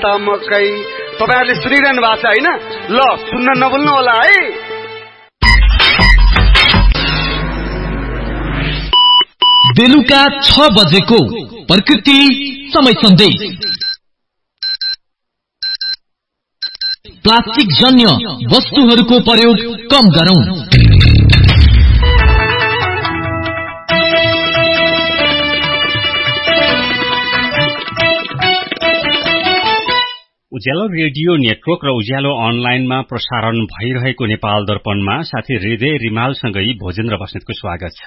त मकै। तपाईहरुले सुनिरहनु भएको छ हैन? ल सुन्न नभुल्नु होला है। बेलुका 6 बजेको प्रकृति समय सन्देश। प्लास्टिक जन्य वस्तुहरूको प्रयोग कम गरौं। उज्यालो रेडियो नेटवर्क र उज्यालो अनलाइनमा प्रसारण भइरहेको नेपाल दर्पणमा साथी हृदय रिमालसँगै भोजेन्द्र बस्नेतको स्वागत छ।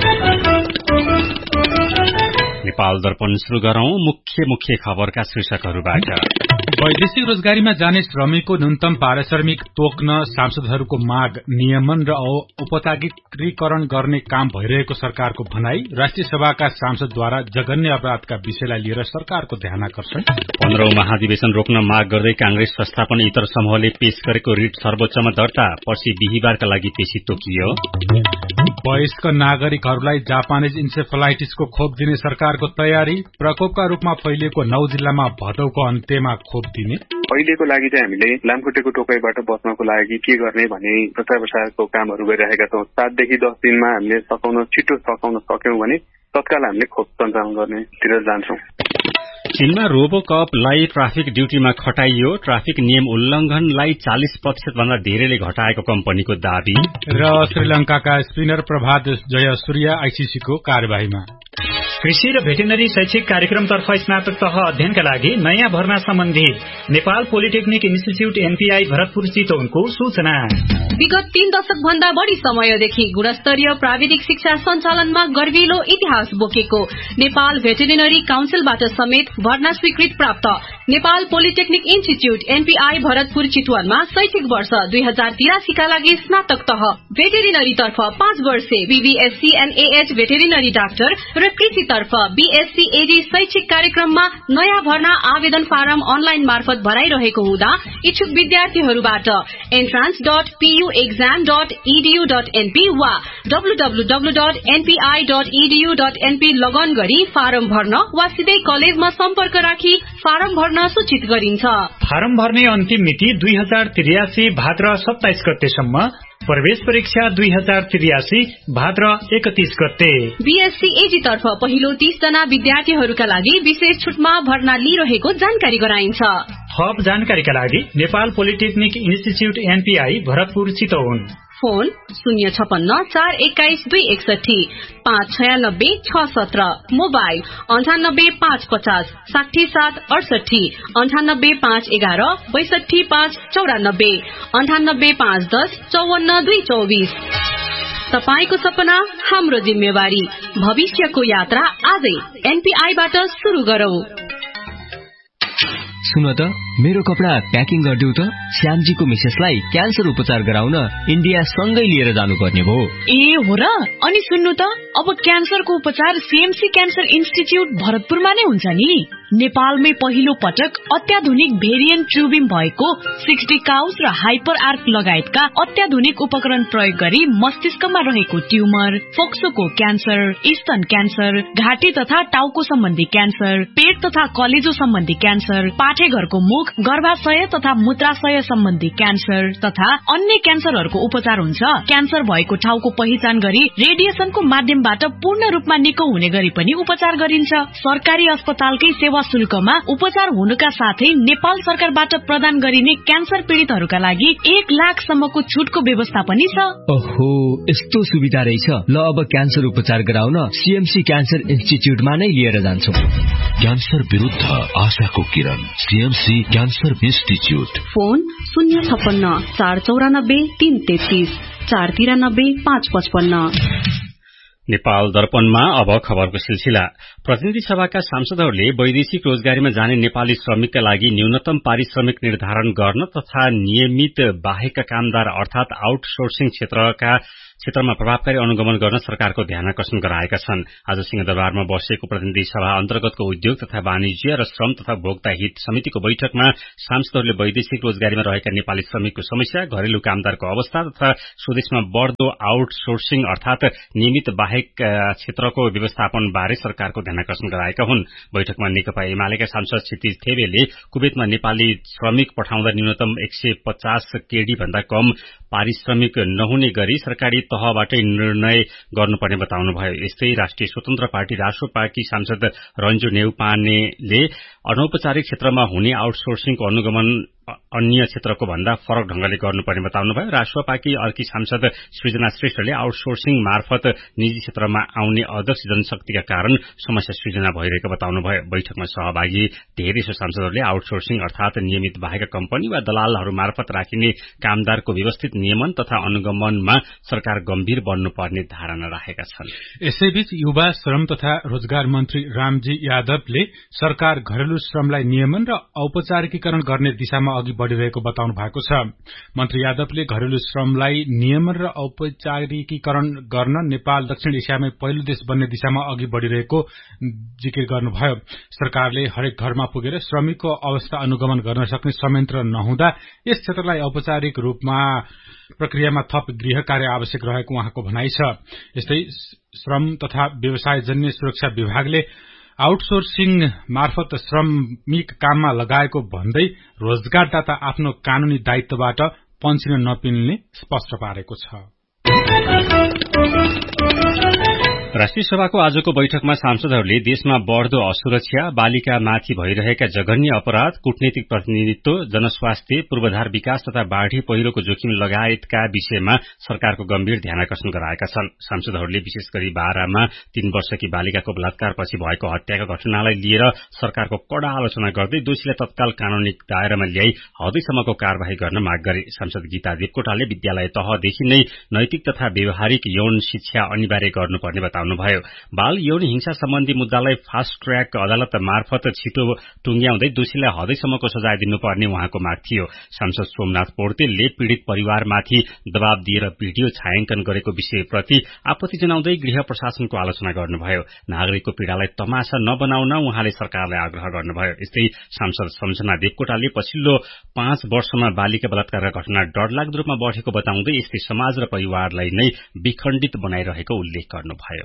नेपाल दर्पण सुरु गरौं मुख्य खबरका शीर्षकहरूबाट। वैदेशिक रोजगारीमा जाने श्रमिकको न्यूनतम पारिश्रमिक तोक्न सांसदहरूको माग, नियमन र औपचारिकीकरण गर्ने काम भइरहेको सरकारको भनाई, राष्ट्रिय सभाका सांसदद्वारा जघन्य अपराधका विषयलाई लिएर सरकारको ध्यानाकर्षण। 15औं महाधिवेशन रोक्न माग गर्दै कांग्रेस संस्थापन इतर समूहले पेश गरेको रिट सर्वोच्चमा दर्ता, पर्सि बिहीबारका लागि पेशी तोकियो। वयस्क नागरिकहरूलाई जापानिज इन्सेफलाइटिसको खोप दिने सरकारको तयारी, प्रकोपका रूपमा फैलिएको 9 जिल्लामा भदौको अन्त्यमा खोप दिने। अहिलेको लागि चाहिँ हामीले लामखुट्टेको टोकाइबाट बच्नको लागि के गर्ने भन्ने प्रचार प्रसारको कामहरू गरिरहेका छौं। 7 देखि 10 दिनमा हामीले छिटो सकाउन सक्यौं भने तत्काल हामीले खोप सञ्चालन गर्नेतिर जान्छौं। चीनमा रोबोकपलाई ट्राफिक ड्यूटीमा खटाइयो, ट्राफिक नियम उल्लंघनलाई 40% भन्दा धेरैले घटाएको कम्पनीको दाबी। र श्रीलंकाका स्पिनर प्रभात जयसूर्य आईसीसीको कार्यवाहीमा। कृषि र भेटेनरी शैक्षिक कार्यक्रमतर्फ स्नातक तह अध्ययनका लागि नयाँ भर्ना सम्बन्धी Nepal polytechnic institute NPI Bharatpur चितवनको सूचना। विगत 3 दशक भन्दा बढ़ी समयदेखि गुणस्तरीय प्राविधिक शिक्षा सञ्चालनमा गर्विलो इतिहास बोकेको नेपाल भेटेरिनरी काउन्सिलबाट समेत भर्ना स्वीकृत प्राप्त Nepal polytechnic institute NPI Bharatpur चितवनमा शैक्षिक वर्ष 2083 का लागि स्नातक तह भेटेरिनरी तर्फ 5 वर्षे बीबीएससी एनएएच भेटेरिनरी डाक्टर र कृषि तर्फ बीएससी एडी शैक्षिक कार्यक्रममा नयाँ भर्ना आवेदन फारम अनलाइन मार्फत भराइरहेको हुँदा इच्छुक विद्यार्थीहरूबाट entrance.puexam.edu.np वा www.npi.edu.np लगन गरी फारम भर्न वा सिधै कलेजमा सम्पर्क राखी फारम भर्न सूचित गरिन्छ। फारम भर्ने अन्तिम मिति 2083 भाद्र 27 गतेसम्म, प्रवेश परीक्षा 2083 भाद्र 31 गते। बीएससी एजी तर्फ पहिलो 30 जना विद्यार्थीहरूका लागि विशेष छुटमा भर्ना लिइरहेको जानकारी गराइन्छ। थप जानकारीका लागि Nepal polytechnic institute NPI Bharatpur Chitwan. Phone 056411261 596 mobile 9855 60768 98511 62594 98510 54224। तपाईको सपना हाम्रो जिम्मेवारी, भविष्यको यात्रा आजै एनपीआईबाट सुरु गरौं। सुन त, मेरो कपडा प्याकिङ गरिदेऊ त। श्यामजीको मिसेसलाई क्यान्सर उपचार गराउन इन्डिया सँगै लिएर जानुपर्ने भो। ए हो र? अनि सुन्नु त, अब क्यान्सरको उपचार सीएमसी क्यान्सर इन्स्टिच्यूट भरतपुरमा नै हुन्छ नि। नेपालमै पहिलो पटक अत्याधुनिक भेरिएन्ट ट्युबिङ भएको 60 काउस र हाइपर आर्क लगायतका अत्याधुनिक उपकरण प्रयोग गरी मस्तिष्कमा रहेको ट्युमर, फोक्सोको क्यान्सर, स्तन क्यान्सर, घाँटी तथा टाउको सम्बन्धी क्यान्सर, पेट तथा कलेजो सम्बन्धी क्यान्सर, पाठेघरको मुख, गर्भाशय तथा मूत्राशय सम्बन्धी क्यान्सर तथा अन्य क्यान्सरहरूको उपचार हुन्छ। क्यान्सर भएको ठाउँको पहिचान गरी रेडिएसनको माध्यमबाट पूर्ण रूपमा निको हुने गरी पनि उपचार गरिन्छ। सरकारी अस्पतालकै सेवा शुल्कमा उपचार हुनुका साथै नेपाल सरकारबाट प्रदान गरिने क्यान्सर पीडितहरूका लागि 1 लाखसम्मको छुटको व्यवस्था पनि छ। ओहो, यस्तो सुविधा रहेछ। ल अब क्यान्सर उपचार गराउन सीएमसी क्यान्सर इन्स्टिच्यूटमा नै लिएर जान्छौं। क्यान्सर विरुद्ध आशाको किरण, CMC cancer institute. Phone 056 494 333 493 555। Nepal दर्पणमा अब खबरको सिलसिला। प्रतिनिधि सभाका सांसदहरूले वैदेशिक रोजगारीमा जाने नेपाली श्रमिकका लागि न्यूनतम पारिश्रमिक निर्धारण गर्न तथा नियमित बाहेक कामदार अर्थात आउटसोर्सिङ क्षेत्रका क्षेत्रमा प्रभावकारी अनुगमन गर्न सरकारको ध्यानाकर्षण गराएका छन्। आज सिंहदरबारमा बसेको प्रतिनिधि सभा अन्तर्गतको उद्योग तथा वाणिज्य र श्रम तथा भोक्ता हित समितिको बैठकमा सांसदहरूले वैदेशिक रोजगारीमा रहेका नेपाली श्रमिकको समस्या, घरेलु कामदारको अवस्था तथा स्वदेशमा बढ्दो आउटसोर्सिङ अर्थात नियमित बाहेक क्षेत्रको व्यवस्थापन बारे सरकारको ध्यानाकर्षण गराएका हुन्। बैठकमा नेकपा एमालेका सांसद क्षितिज थेबेले कुवेतमा नेपाली श्रमिक पठाउँदा न्यूनतम 150 केडी भन्दा कम पारिश्रमिक नहुने गरी सरकारी तहबाटै निर्णय गर्नुपर्ने बताउनुभयो। यस्तै राष्ट्रिय स्वतन्त्र पार्टी रासोपाकी सांसद रञ्जु नेउपानेले अनौपचारिक क्षेत्रमा हुने आउटसोर्सिङको अनुगमन अन्य क्षेत्रको भन्दा फरक ढंगले गर्नुपर्ने बताउनुभयो। राष्ट्रपाकी अर्की सांसद सृजना श्रेष्ठले आउटसोर्सिङ मार्फत निजी क्षेत्रमा आउने अध्यक्ष जनशक्तिका कारण समस्या सृजना भइरहेको बताउनुभयो। बैठकमा सहभागी धेरैसो सांसदहरूले आउटसोर्सिङ अर्थात नियमित बाहेक कम्पनी वा दलालहरू मार्फत राखिने कामदारको व्यवस्थित नियमन तथा अनुगमनमा सरकार गम्भीर बन्नुपर्ने धारणा राखेका छन्। यसैबीच युवा श्रम तथा रोजगार मन्त्री रामजी यादवले सरकार घरेलु श्रमलाई नियमन र औपचारिकीकरण गर्ने दिशामा अघि बढ़िरहेको बताउनु भएको छ। मन्त्री यादवले घरेलु श्रमलाई नियमन र औपचारिकीकरण गर्न नेपाल दक्षिण एशियामै पहिलो देश बन्ने दिशामा अघि बढ़िरहेको जिकिर गर्नुभयो। सरकारले हरेक घरमा पुगेर श्रमिकको अवस्था अनुगमन गर्न सक्ने संयन्त्र नहुँदा यस क्षेत्रलाई औपचारिक रूपमा प्रक्रियामा थप गृह कार्य आवश्यक रहेको उहाँको भनाइ छ। यस्तै श्रम तथा व्यवसायजन्य सुरक्षा विभागले आउटसोर्सिङ मार्फत श्रमिक काममा लगाएको भन्दै रोजगारदाता आफ्नो कानूनी दायित्वबाट पन्छिन नपिल्ने स्पष्ट पारेको छ। राष्ट्रिय सभाको आजको बैठकमा सांसदहरूले देशमा बढ़दो असुरक्षा, बालिकामाथि भइरहेका जघन्य अपराध, कूटनीतिक प्रतिनिधित्व, जनस्वास्थ्य, पूर्वाधार विकास तथा बाढ़ी पहिरोको जोखिम लगायतका विषयमा सरकारको गम्भीर ध्यानाकर्षण गराएका छन्। सांसदहरूले विशेष गरी बारामा 3 वर्षकी बालिकाको बलात्कारपछि भएको हत्याका घटनालाई लिएर सरकारको कड़ा आलोचना गर्दै दोषीलाई तत्काल कानूनी दायरामा ल्याई हदैसम्मको कार्यवाही गर्न माग गरे। सांसद गीता देवकोटाले विद्यालय तहदेखि नै नैतिक तथा व्यवहारिक यौन शिक्षा अनिवार्य गर्नुपर्ने बताउनुभयो। बाल यौन हिंसा सम्बन्धी मुद्दालाई फास्ट ट्र्याक अदालत मार्फत छिटो टुंग्याउँदै दोषीलाई हदैसम्मको सजाय दिनुपर्ने उहाँको माग थियो। सांसद सोमनाथ पौडेलले पीड़ित परिवारमाथि दबाव दिएर भिडियो छायाङ्कन गरेको विषयप्रति आपत्ति जनाउँदै गृह प्रशासनको आलोचना गर्नुभयो। नागरिकको पीड़ालाई तमासा नबनाउन उहाँले सरकारलाई आग्रह गर्नुभयो। यस्तै सांसद सम्झना देवकोटाले पछिल्लो 5 वर्षमा बालिका बलात्कारका घटना डरलाग्दो रूपमा बढ़ेको बताउँदै यस्तै समाज र परिवारलाई नै विखण्डित बनाइरहेको उल्लेख गर्नुभयो।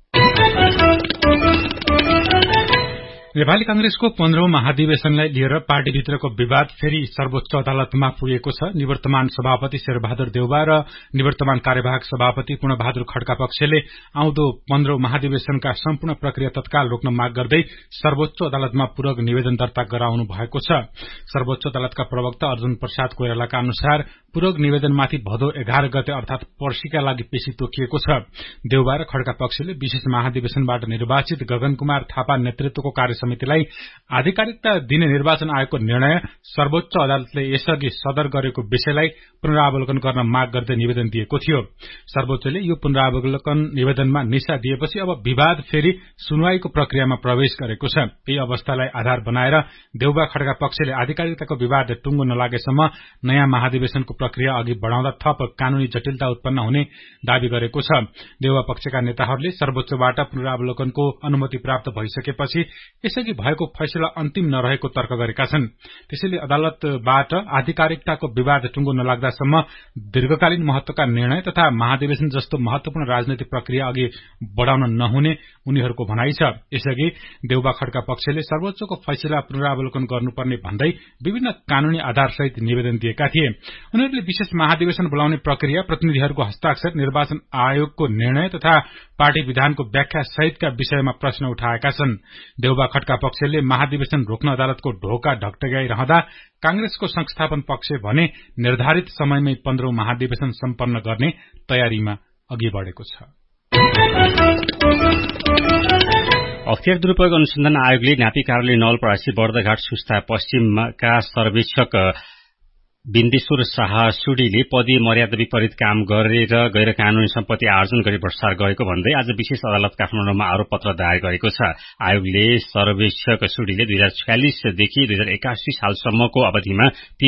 नेपाली कांग्रेसको 15औं महाधिवेशनलाई लिएर पार्टीभित्रको विवाद फेरि सर्वोच्च अदालतमा पुगेको छ। निवर्तमान सभापति शेरबहादुर देउवा र निवर्तमान कार्यवाहक सभापति पूर्णबहादुर खड्का पक्षले आउँदो 15औं महाधिवेशनका सम्पूर्ण प्रक्रिया तत्काल रोक्न माग गर्दै सर्वोच्च अदालतमा पूरक निवेदन दर्ता गराउनु भएको छ। सर्वोच्च अदालतका प्रवक्ता अर्जुन प्रसाद कोइरालाका अनुसार पूरक निवेदनमाथि भदौ 11 गते अर्थात पर्सीका लागि पेशी तोकिएको छ। देउवा र खड्का पक्षले विशेष महाधिवेशनबाट निर्वाचित गगन कुमार थापा नेतृत्वको कार्य समितिलाई आधिकारिकता दिने निर्वाचन आयोगको निर्णय सर्वोच्च अदालतले यसअघि सदर गरेको विषयलाई पुनरावलोकन गर्न माग गर्दै निवेदन दिएको थियो। सर्वोच्चले यो पुनरावलोकन निवेदनमा निशा दिएपछि अब विवाद फेरि सुनवाईको प्रक्रियामा प्रवेश गरेको छ। यही अवस्थालाई आधार बनाएर देउवा खड्का पक्षले आधिकारिकताको विवाद टुंगो नलागेसम्म नयाँ महाधिवेशनको प्रक्रिया अघि बढ़ाउँदा थप कानूनी जटिलता उत्पन्न हुने दावी गरेको छ। देउवा पक्षका नेताहरूले सर्वोच्चबाट पुनरावलोकनको अनुमति प्राप्त भइसकेपछि यसअघि भएको फैसला अन्तिम नरहेको तर्क गरेका छन्। त्यसैले अदालतबाट आधिकारिकताको विवाद टुंगो नलाग्दासम्म दीर्घकालीन महत्वका निर्णय तथा महाधिवेशन जस्तो महत्वपूर्ण राजनैतिक प्रक्रिया अघि बढ़ाउन नहुने उनीहरूको भनाइ छ। यसअघि देउवा खड्का पक्षले सर्वोच्चको फैसला पुनरावलोकन गर्नुपर्ने भन्दै विभिन्न कानूनी आधारसहित निवेदन दिएका थिए। उनीहरूले विशेष महाधिवेशन बोलाउने प्रक्रिया, प्रतिनिधिहरूको हस्ताक्षर, निर्वाचन आयोगको निर्णय तथा पार्टी विधानको व्याख्या सहितका विषयमा प्रश्न उठाएका छन्। देउवा खड्का पक्षले महाधिवेशन रोक्न अदालतको ढोका ढकढक्याइरहँदा कांग्रेसको संस्थापन पक्ष भने निर्धारित समयमै 15औं महाधिवेशन सम्पन्न गर्ने तयारीमा अघि बढ़ेको छ। अख्तियार दुरूपयोग अनुसन्धान आयोगले नापी कार्यालय नवलपरासी बर्दघाट सुस्ता पश्चिमका सर्वेक्षक बिन्देश्वर शाह सुडीले पदीय मर्यादा विपरीत काम गरेर गैर कानूनी सम्पत्ति आर्जन गरी भ्रष्टाचार गरेको भन्दै आज विशेष अदालत काठमाडौँमा आरोप पत्र दायर गरेको छ। आयोगले सर्वेक्षक सुडीले 2046 देखि 2081 सालसम्मको अवधिमा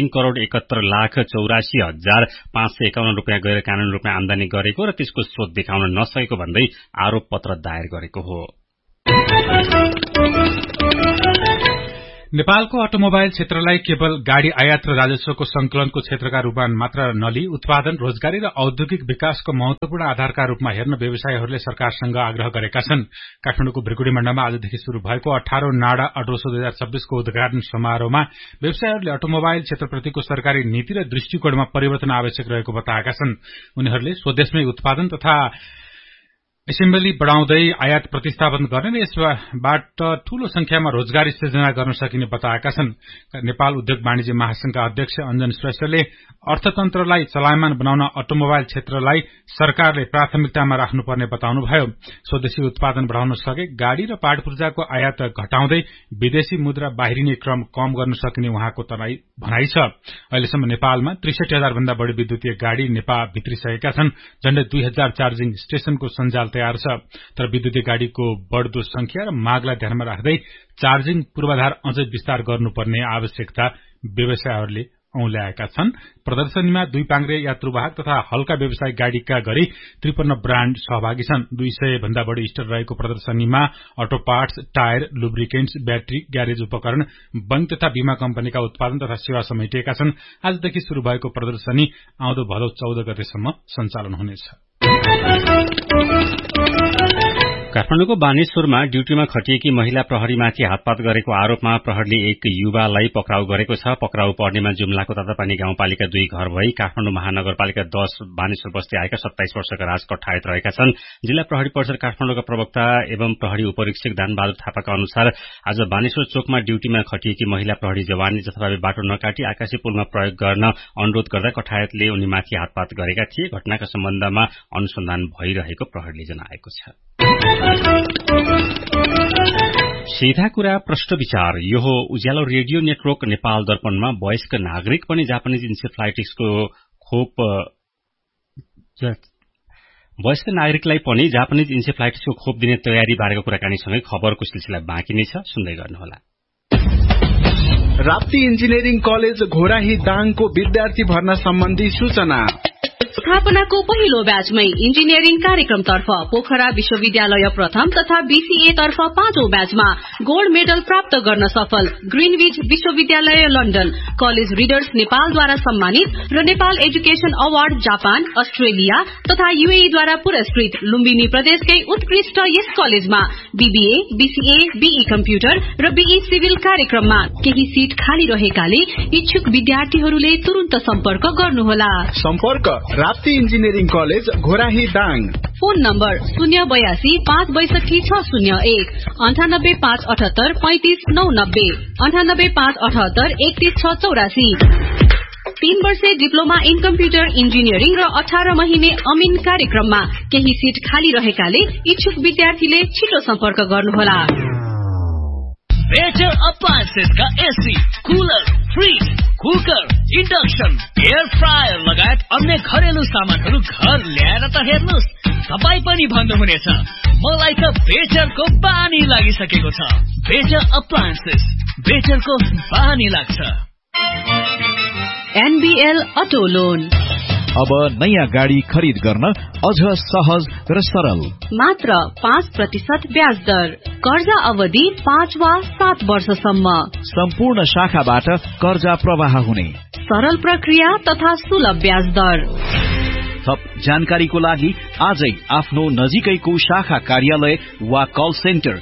3,71,84,551 रुपियाँ गैर कानूनी रूपमा आमदानी गरेको र त्यसको स्रोत देखाउन नसकेको भन्दै आरोप पत्र दायर गरेको हो। नेपालको अटोमोबाइल क्षेत्रलाई केवल गाड़ी आयात र राजस्वको संकलनको क्षेत्रका रूपमा मात्र नलिई उत्पादन, रोजगारी र औद्योगिक विकासको महत्वपूर्ण आधारका रूपमा हेर्न व्यवसायीहरूले सरकारसँग आग्रह गरेका छन्। काठमाडौँको भ्रिकुडी मण्डलमा आजदेखि शुरू भएको 18औं नाडा अटोसो 2026 को उद्घाटन समारोहमा व्यवसायीहरूले अटोमोबाइल क्षेत्रप्रतिको सरकारी नीति र दृष्टिकोणमा परिवर्तन आवश्यक रहेको बताएका छन्। उनीहरूले स्वदेशमै उत्पादन तथा एसेम्बली बढ़ाउँदै आयात प्रतिस्थापन गर्ने र यसबाट ठूलो संख्यामा रोजगारी सृजना गर्न सकिने बताएका छन्। नेपाल उद्योग वाणिज्य महासंघका अध्यक्ष अञ्जन श्रेष्ठले अर्थतन्त्रलाई चलायमान बनाउन अटोमोबाइल क्षेत्रलाई सरकारले प्राथमिकतामा राख्नुपर्ने बताउनुभयो। स्वदेशी उत्पादन बढ़ाउन सके गाड़ी र पाटपूर्जाको आयात घटाउँदै विदेशी मुद्रा बाहिरिने क्रम कम गर्न सकिने उहाँको भनाइ छ। अहिलेसम्म नेपालमा 63,000 भन्दा बढ़ी विद्युतीय गाड़ी नेपाल भित्रिसकेका छन्। झण्डै 2000 चार्जिङ स्टेशनको सञ्जाल तयार छ। तर विद्युतीय गाड़ीको बढ़दो संख्या र मागलाई ध्यानमा राख्दै चार्जिङ पूर्वाधार अझै विस्तार गर्नुपर्ने आवश्यकता व्यवसायीहरूले औल्याएका छन्। प्रदर्शनीमा 2 पाङ्ग्रे यात्रुवाहक तथा हल्का व्यवसायिक गाड़ीका गरी 53 ब्राण्ड सहभागी छन्। 200 भन्दा बढ़ी स्टल रहेको प्रदर्शनीमा auto parts, tyre, lubricants, battery, garage उपकरण, बैंक तथा बीमा कम्पनीका उत्पादन तथा सेवा समेटिएका छन्। आजदेखि शुरू भएको प्रदर्शनी आउँदो भदौ 14 गतेसम्म सञ्चालन हुनेछ। काठमाडौँको बानेश्वरमा ड्यूटीमा खटिएकी महिला प्रहरीमाथि हातपात गरेको आरोपमा प्रहरीले एक युवालाई पक्राउ गरेको छ। पक्राउ पर्नेमा जुम्लाको तातापानी गाउँपालिका 2 घर भई काठमाडौँ महानगरपालिका 10 बानेश्वर बस्दै आएका 27 वर्षका राज कठायत रहेका छन्। जिल्ला प्रहरी परिषद काठमाडौँका प्रवक्ता एवं प्रहरी उपरीक्षक दानबहादुर थापाका अनुसार आज बानेश्वर चोकमा ड्यूटीमा खटिएकी महिला प्रहरी जवानले जथाभावी बाटो नकाटी आकाशी पुलमा प्रयोग गर्न अनुरोध गर्दा कठायतले उनीमाथि हातपात गरेका थिए। घटनाका सम्बन्धमा अनुसन्धान भइरहेको प्रहरीले जनाएको छ। सीधा कुरा प्रश्न विचार यो हो उज्यालो रेडियो नेटवर्क नेपाल दर्पणमा वयस्क नागरिक पनि जापानिज इन्सेफ्लाइटिसको खोप वयस्क नागरिकलाई पनि जापानिज इन्सेफ्लाइटिसको खोप दिने तयारी बारेको कुराकानीसँगै खबरको सिलसिला बाँकी नै छ, सुन्दै गर्नुहोला। राप्ती इन्जिनियरिङ कलेज घोराही दाङको विद्यार्थी भर्ना सम्बन्धी सूचना। स्थापनाको पहिलो ब्याचमै इन्जिनियरिङ कार्यक्रमतर्फ पोखरा विश्वविद्यालय प्रथम तथा बीसीए तर्फ 5औं ब्याचमा गोल्ड मेडल प्राप्त गर्न सफल ग्रीनविच विश्वविद्यालय लन्डन, कलेज रिडर्स नेपालद्वारा सम्मानित र Nepal education award Japan, Australia तथा यूएईद्वारा पुरस्कृत लुम्बिनी प्रदेशकै उत्कृष्ट यस कलेजमा बीबीए, बीसीए, बीई कम्प्युटर र बीई सिभिल कार्यक्रममा केही सीट खाली रहेकाले इच्छुक विद्यार्थीहरूले तुरुन्त सम्पर्क गर्नुहोला। सम्पर्क Rapti engineering college Ghorahi Dang. Phone number 082 562 601 98 578 35 990 98 578 31 684। 3 वर्षे डिप्लोमा इन कम्प्युटर इन्जिनियरिङ र 18 महिने अमिन कार्यक्रममा केही सीट खाली रहेकाले इच्छुक विद्यार्थीले छिटो सम्पर्क गर्नुहोला। बेटर अप्लायन्सेस का AC, cooler, fridge, cooker, induction, air fryer लगायत अन्य घरेलु सामानहरू घर ल्याएर त हेर्नुस्, तपाई पनि भन्नुहुनेछ मलाई त बेटरको बानी लागिसकेको छ। बेटर अप्लायन्सेस, बेटरको बानी लाग्छ। एनबीएल अटो लोन अब नयाँ गाडी खरिद गर्न अझ सहज र सरल। मात्र 5% ब्याज दर, कर्जा अवधि 5 वा 7 वर्षसम्म। सम्पूर्ण शाखाबाट कर्जा प्रवाह हुने सरल प्रक्रिया तथा सुलभ ब्याज दर। थप जानकारीको लागि आजै आफ्नो नजिकैको शाखा कार्यालय वा कल सेन्टर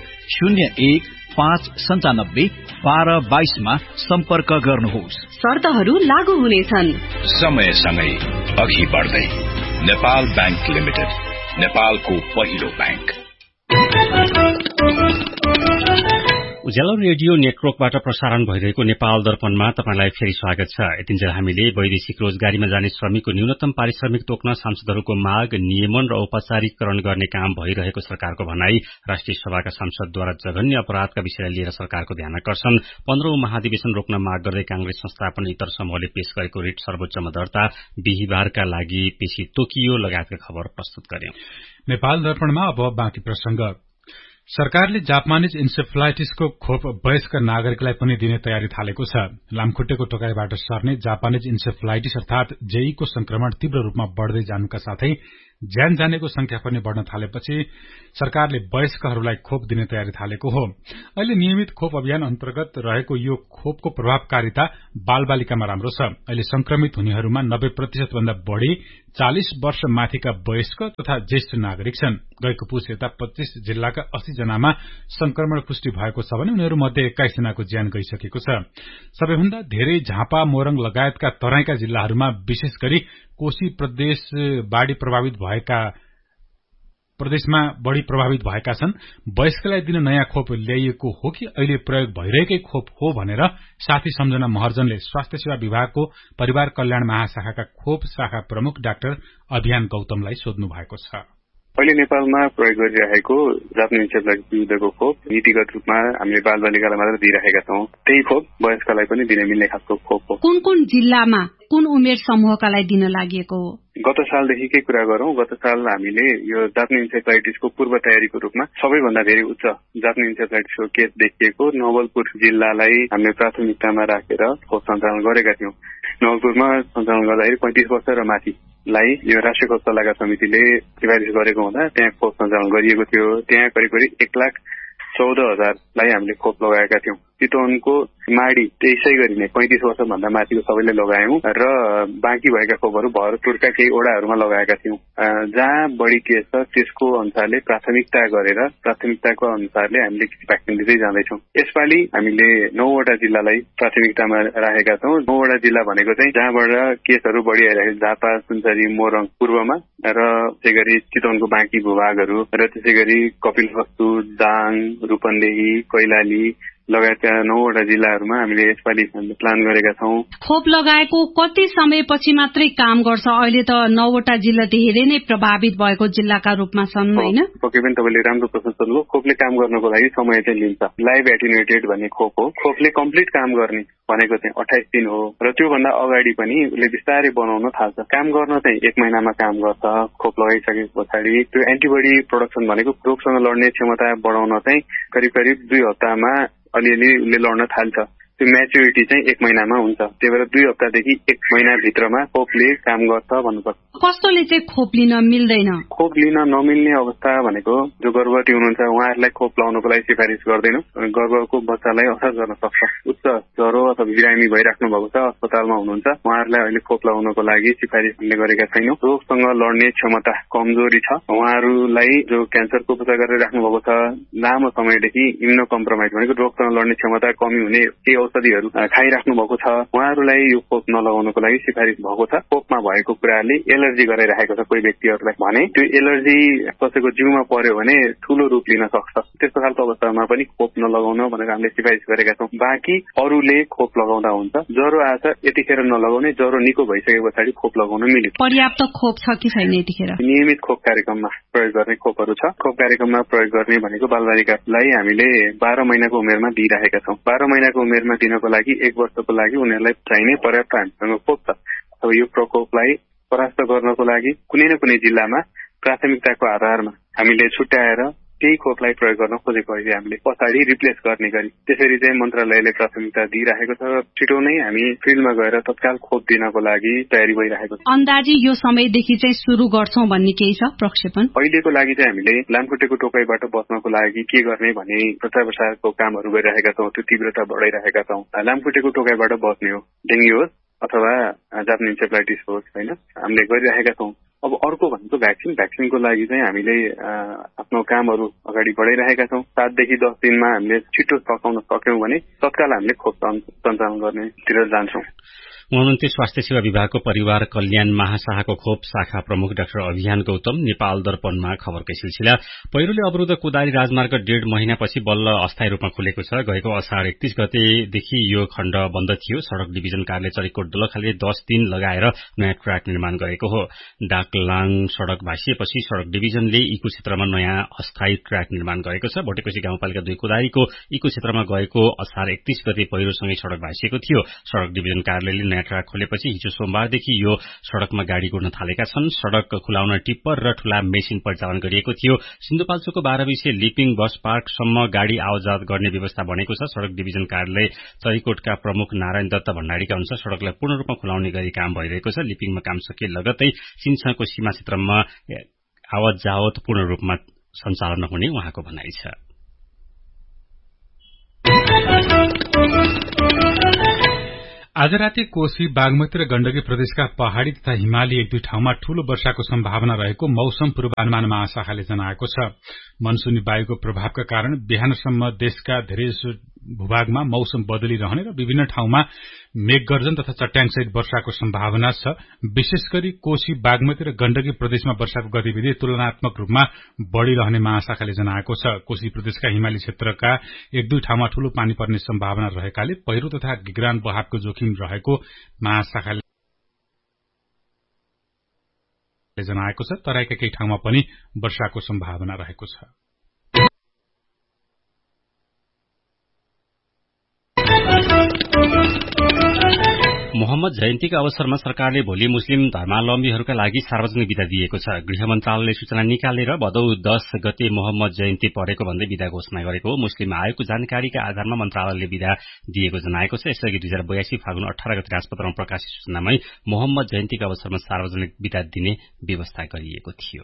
01-595-1222 मा सम्पर्क गर्नुहोस्। शर्तहरू लागू हुनेछन्। समयसँगै अघि बढ्दै नेपाल बैंक लिमिटेड, नेपालको पहिलो बैंक। उज्यालो रेडियो नेटवर्कबाट प्रसारण भइरहेको नेपाल दर्पणमा तपाईलाई फेरि स्वागत छ। यतिन्जेल हामीले वैदेशिक रोजगारीमा जाने श्रमिकको न्यूनतम पारिश्रमिक तोक्न सांसदहरूको माग, नियमन र औपचारिकरण गर्ने काम भइरहेको सरकारको भनाई, राष्ट्रिय सभाका सांसदद्वारा जघन्य अपराधका विषयलाई लिएर सरकारको ध्यानकर्षण, 15औं महाधिवेशन रोक्न माग गर्दै कांग्रेस संस्थापन इतर समूहले पेश गरेको रिट सर्वोच्चमा दर्ता, बिहिबारका लागि पेशी तोकियो लगायतका खबर प्रस्तुत गर्यौं। नेपाल दर्पणमा अब बाँकी प्रसंग। सरकारले जापानिज इन्सेफ्लाइटिसको खोप वयस्क नागरिकलाई पनि दिने तयारी थालेको छ। लामखुट्टेको टोकाइबाट सर्ने जापानिज इन्सेफ्लाइटिस अर्थात जेईको संक्रमण तीव्र रूपमा बढ़दै जानुका साथै ज्यान जानेको संख्या पनि बढ़न थालेपछि सरकारले वयस्कहरूलाई खोप दिने तयारी थालेको हो। अहिले नियमित खोप अभियान अन्तर्गत रहेको यो खोपको प्रभावकारिता बालबालिकामा राम्रो छ। अहिले संक्रमित हुनेहरूमा 90% भन्दा बढ़ी 40 वर्ष माथिका वयस्क तथा ज्येष्ठ नागरिक छन्। गएको पुस यता 25 जिल्लाका 80 जनामा संक्रमण पुष्टि भएको छ भने उनीहरूमध्ये 21 जनाको ज्यान गइसकेको छ। सबैभन्दा धेरै झापा, मोरङ लगायतका तराईका जिल्लाहरूमा विशेष गरी कोशी प्रदेशमा बढ़ी प्रभावित भएका छन्। वयस्कलाई दिन नयाँ खोप ल्याइएको हो कि अहिले प्रयोग भइरहेकै खोप हो भनेर साथी सम्झना महर्जनले स्वास्थ्य सेवा विभागको परिवार कल्याण महाशाखाका खोप शाखा प्रमुख डाक्टर अभियान गौतमलाई सोध्नु भएको छ। अहिले नेपालमा प्रयोग गरिरहेको जापानिज इन्सेफ्लाइटिस विरुद्धको खोप नीतिगत रूपमा हामीले बालबालिकालाई मात्र दिइरहेका छौं। त्यही खोप वयस्कलाई पनि दिन मिल्ने खालको खोप हो। कुन कुन जिल्लामा कुन उमेर समूहका लागि दिन लागेको हो? गत सालदेखिकै कुरा गरौं। गत साल हामीले यो जापानिज इन्सेफ्लाइटिसको पूर्व तयारीको रूपमा सबैभन्दा धेरै उच्च जापानिज इन्सेफ्लाइटिसको केस देखिएको नवलपुर जिल्लालाई हामीले प्राथमिकतामा राखेर खोप सञ्चालन गरेका थियौं। नवलपुरमा सञ्चालन गर्दाखेरि 35 वर्ष र माथिलाई यो राष्ट्रिय खोप सल्लाहकार समितिले सिफारिस गरेको हुँदा त्यहाँ खोप सञ्चालन गरिएको थियो। त्यहाँ करिब 1,14,000लाई हामीले खोप लगाएका थियौं। चितवनको माडी त्यसै गरी नै 35 वर्ष भन्दा माथिको सबैले लगायौं र बाँकी भएका खोपहरू भरतपुरका केही ओडाहरूमा लगाएका थियौं। जहाँ बढ़ी केस छ त्यसको अनुसारले प्राथमिकताको अनुसारले हामीले भ्याक्सिन दिँदै जाँदैछौं। यसपालि हामीले 9 वटा जिल्लालाई प्राथमिकतामा राखेका छौं। 9 वटा जिल्ला भनेको चाहिँ जहाँबाट केसहरू बढ़ी आइरहेको झापा, सुनसरी, मोरङ पूर्वमा र त्यसै गरी चितवनको बाँकी भूभागहरू र त्यसै गरी कपिलवस्तु, दाङ, रूपन्देही, कैलाली लगायतका 9 वटा जिल्लाहरूमा हामीले यसपालि प्लान गरेका छौं। खोप लगाएको कति समयपछि मात्रै काम गर्छ? अहिले त 9 वटा जिल्ला धेरै नै प्रभावित भएको जिल्लाका रूपमा छन् हैन? पक्कै पनि तपाईले राम्रो प्रश्न सोध्नुभयो। खोपले काम गर्नको लागि समय चाहिँ लिन्छ। लाइभ एटिन्युएटेड भन्ने खोप हो। खोपले कम्प्लिट काम गर्ने भनेको चाहिँ 28 दिन हो र त्योभन्दा अगाडि पनि उसले बिस्तारै बनाउन थाल्छ। काम गर्न चाहिँ 1 महिनामा काम गर्छ। खोप लगाइसके पछाडि त्यो एन्टिबडी प्रोडक्सन भनेको रोगसँग लड्ने क्षमता बढाउन चाहिँ करिब 2 हप्तामा अलिअलि उसले लड्न थाल्छ। त्यो म्याच्युरिटी चाहिँ 1 महिनामा हुन्छ। त्यही भएर 2 हप्तादेखि 1 महिना भित्रमा खोपले काम गर्छ भन्नुपर्छ। कस्तोले चाहिँ खोप लिन मिल्दैन? खोप लिन नमिल्ने अवस्था भनेको जो गर्भवती हुनुहुन्छ उहाँहरूलाई खोप लगाउनको लागि सिफारिस गर्दैनौं। गर्भको बच्चालाई असर गर्न सक्छ। उच्च ज्वरो अथवा बिरामी भइराख्नु भएको छ, अस्पतालमा हुनुहुन्छ, उहाँहरूलाई अहिले खोप लगाउनको लागि सिफारिस हामीले गरेका छैनौं। रोगसँग लड्ने क्षमता कमजोरी छ, उहाँहरूलाई जो क्यान्सरको उपचार गरेर राख्नु भएको छ, लामो समयदेखि इम्युनो कम्प्रोमाइज भनेको रोगसँग लड्ने क्षमता कमी हुने केही औषधिहरू खाइराख्नु भएको छ, उहाँहरूलाई यो खोप नलगाउनको लागि सिफारिस भएको छ। खोपमा भएको कुराले एलर्जी गराइरहेको छ कोही व्यक्तिहरूलाई भने त्यो एलर्जी कसैको जिउमा पर्यो भने ठूलो रूप लिन सक्छ। त्यस्तो खालको अवस्थामा पनि खोप नलगाउन भनेर हामीले सिफारिस गरेका छौं। बाँकी अरूले खोप लगाउँदा हुन्छ। ज्वरो आछ यतिखेर नलगाउने, ज्वरो निको भइसके पछाडि खोप लगाउन मिल्छ। पर्याप्त खोप छ कि छैन यतिखेर? नियमित खोप कार्यक्रममा प्रयोग गर्ने खोपहरू छ। खोप कार्यक्रममा प्रयोग गर्ने भनेको बालबालिकालाई हामीले 12 महिनाको उमेरमा दिइरहेका छौं। 12 महिनाको उमेरमा दिनको लागि 1 वर्षको लागि उनीहरूलाई चाहिने पर्याप्त हामीसँग खोप छ। अब यो प्रकोपलाई परास्त गर्नको लागि कुनै न कुनै जिल्लामा प्राथमिकताको आधारमा हामीले छुट्याएर त्यही खोपलाई प्रयोग गर्न खोजेको अहिले हामीले पछाडि रिप्लेस गर्ने गरी त्यसरी चाहिँ मन्त्रालयले प्राथमिकता दिइरहेको छ। छिटो नै हामी फिल्डमा गएर तत्काल खोप दिनको लागि तयारी भइरहेको छ। अन्दाजी यो समयदेखि चाहिँ सुरु गर्छौं भन्ने केही छ प्रक्षेपण? अहिलेको लागि चाहिँ हामीले लामखुट्टेको टोकाइबाट बच्नको लागि के गर्ने भन्ने प्रचार प्रसारको कामहरू गरिरहेका छौं। त्यो तीव्रता बढाइरहेका छौं। लामखुट्टेको टोकाइबाट बच्ने हो, डेङ्गु होस् अथवा जापानिज इन्सेफ्लाइटिस होस् हैन, हामीले गरिरहेका छौं। अब अर्को भनेको भ्याक्सिनको लागि चाहिँ हामीले आफ्नो कामहरू अगाडि बढाइरहेका छौँ। 7 देखि 10 दिनमा हामीले छिटो सकाउन सक्यौं भने तत्काल हामीले खोप सञ्चालन गर्नेतिर जान्छौं। हुनुहुन्थ्यो स्वास्थ्य सेवा विभागको परिवार कल्याण महाशाखाको खोप शाखा प्रमुख डाक्टर अभियान गौतम। नेपाल दर्पणमा खबरकै सिलसिला। पहिरोले अवरुद्ध कोदारी राजमार्ग 1.5 महिनापछि बल्ल अस्थायी रूपमा खुलेको छ। गएको असार 31 गतेदेखि यो खण्ड बन्द थियो। सड़क डिभिजन कार्यालय चरिकोट दोलखाले 10 दिन लगाएर नयाँ ट्र्याक निर्माण गरेको हो। डाकलाङ सड़क भाँसिएपछि सड़क डिभिजनले इको क्षेत्रमा नयाँ अस्थायी ट्र्याक निर्माण गरेको छ। भोटेकोशी गाउँपालिका 2 कोदारीको इको क्षेत्रमा गएको असार 31 गते पहिरोसँगै सड़क भाँसिएको थियो। सड़क डिभिजन कार्यालयले नयाँ ट्र्याक खोलेपछि हिजो सोमबारदेखि यो सड़कमा गाड़ी गुड्न थालेका छन्। सड़क खुलाउन टिप्पर र ठूला मेसिन परिचालन गरिएको थियो। सिन्धुपाल्चोकको 12 विषय लिपिङ बस पार्कसम्म गाड़ी आवाजात गर्ने व्यवस्था बनेको छ। सड़क डिभिजन कार्यालय चरिकोटका प्रमुख नारायण दत्त भण्डारीका अनुसार सड़कलाई पूर्ण रूपमा खुलाउने गरी काम भइरहेको छ। लिपिङमा काम सकिए लगत्तै सिन्छको सीमा क्षेत्रमा आवाजावत पूर्ण रूपमा सञ्चालन हुने उहाँको भनाइ छ। आज राति कोशी, बागमती र गण्डकी प्रदेशका पहाड़ी तथा हिमाली 1-2 ठाउँमा ठूलो वर्षाको सम्भावना रहेको मौसम पूर्वानुमान महाशाखाले जनाएको छ। मनसूनी वायुको प्रभावका कारण बिहानसम्म देशका धेरै भूभागमा मौसम बदलिरहने र विभिन्न ठाउँमा मेघगर्जन तथा चट्याङसहित वर्षाको सम्भावना छ। विशेष गरी कोशी, बागमती र गण्डकी प्रदेशमा वर्षाको गतिविधि तुलनात्मक रूपमा बढ़िरहने महाशाखाले जनाएको छ। कोशी प्रदेशका हिमाली क्षेत्रका 1-2 ठाउँमा ठूलो पानी पर्ने सम्भावना रहेकाले पहिरो तथा गिगरान बहावको जोखिम रहेको महाशाखाले जनाएको छ। तराईका केही ठाउँमा पनि वर्षाको सम्भावना रहेको छ। मोहम्मद जयन्तीका अवसरमा सरकारले भोलि मुस्लिम धर्मावलम्बीहरूका लागि सार्वजनिक बिदा दिएको छ। गृह मन्त्रालयले सूचना निकालेर भदौ 10 गते मोहम्मद जयन्ती परेको भन्दै बिदा घोषणा गरेको हो। मुस्लिम आयोगको जानकारीका आधारमा मन्त्रालयले बिदा दिएको जनाएको छ। यसअघि 2082 फागुन 18 गते राजपत्रमा प्रकाशित सूचनामै मोहम्मद जयन्तीका अवसरमा सार्वजनिक बिदा दिने व्यवस्था गरिएको थियो।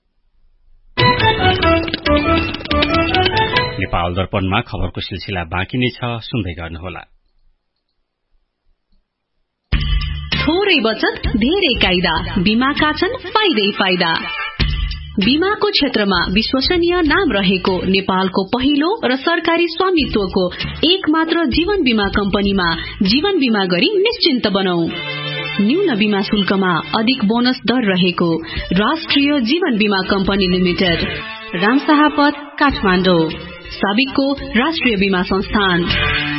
नेपाल दर्पणमा खबरको सिलसिला बाँकी नै छ, सुन्दै गर्नुहोला। थोरै बचत धेरै कायदा, बीमाका छन् फाइदै फाइदा। बीमाको क्षेत्रमा विश्वसनीय नाम रहेको नेपालको पहिलो र सरकारी स्वामित्वको एक मात्र जीवन बीमा कम्पनीमा जीवन बीमा गरी निश्चिन्त बनौ। न्यून बीमा शुल्कमा अधिक बोनस दर रहेको राष्ट्रिय जीवन बीमा कम्पनी लिमिटेड, रामशाहपथ, काठमाडौँ। साबिकको राष्ट्रिय बीमा संस्थान।